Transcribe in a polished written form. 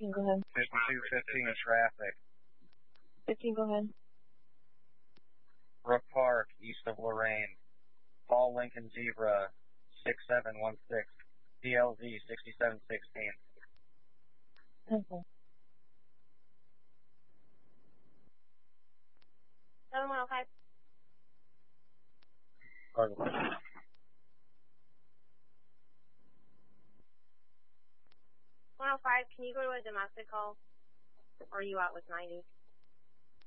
15, go ahead. 5215 traffic. 15, go ahead. Brook Park, east of Lorraine. Paul Lincoln Zebra, 6716. DLZ 6716. Okay. 7105. Cargo. 105, can you go to a domestic call? Or are you out with 90?